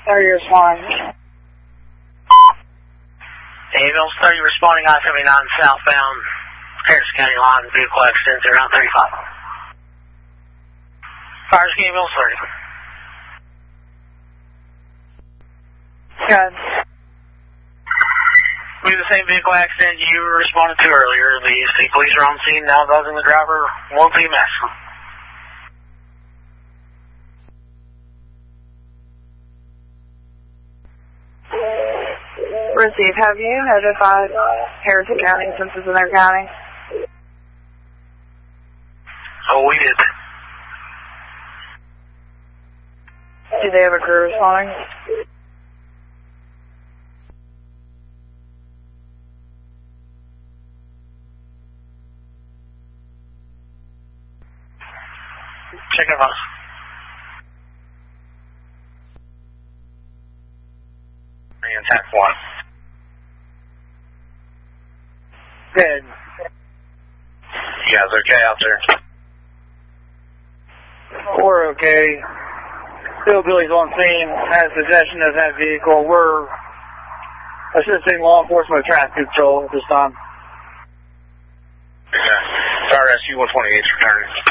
30 responding. Ambulance 30 responding I-79 southbound Harris County line, vehicle accident around 35. Fire escape ambulance 30. Good. We have the same vehicle accident you responded to earlier. The state police are on scene now, advising the driver won't be missed. Receive. Have you notified Harrison County since it's in their county? Oh, we did. Do they have a crew responding? Check it out. Attack 1. Good. You guys okay out there? We're okay. Hillbilly's on scene, has possession of that vehicle. We're assisting law enforcement with traffic control at this time. Okay. Sorry, SU-128's returning.